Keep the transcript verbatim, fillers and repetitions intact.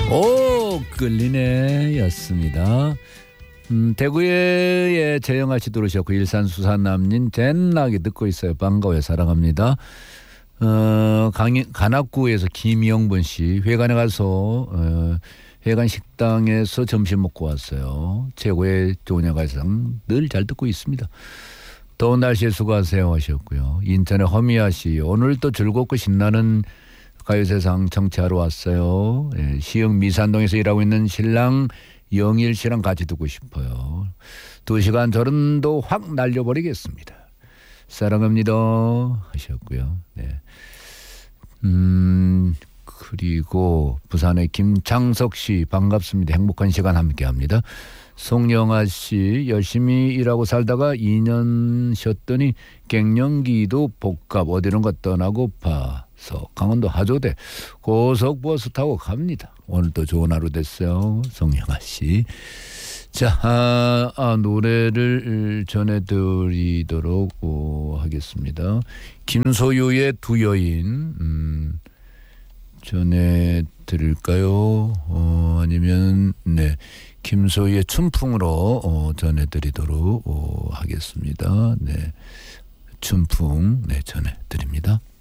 오 끌리네 였습니다. 음, 대구에 재영아 씨 들어오셨고 일산 수산남린 젠나게 듣고 있어요. 반가워요. 사랑합니다. 어, 강, 관악구에서 김영분 씨 회관에 가서 어, 회관 식당에서 점심 먹고 왔어요. 최고의 좋은 야가상 늘 잘 듣고 있습니다. 더운 날씨에 수고하세요 하셨고요. 인천의 허미아 씨 오늘도 즐겁고 신나는 가요세상 청취하러 왔어요. 예, 시흥 미산동에서 일하고 있는 신랑 영일 씨랑 같이 듣고 싶어요. 두 시간 저런도 확 날려버리겠습니다. 사랑합니다 하셨고요. 네. 음 그리고 부산의 김창석 씨 반갑습니다. 행복한 시간 함께합니다. 송영아 씨 열심히 일하고 살다가 이 년 쉬었더니 갱년기도 복갑 어디론 가 떠나고파 강원도 하조대 고속버스 타고 갑니다. 오늘도 좋은 하루 됐어요. 송영아 씨. 자, 아, 아, 노래를 전해드리도록 어, 하겠습니다. 김소유의 두 여인 음, 전해드릴까요? 어, 아니면 네 김소유의 춘풍으로 어, 전해드리도록 어, 하겠습니다. 네, 춘풍 네 전해드립니다.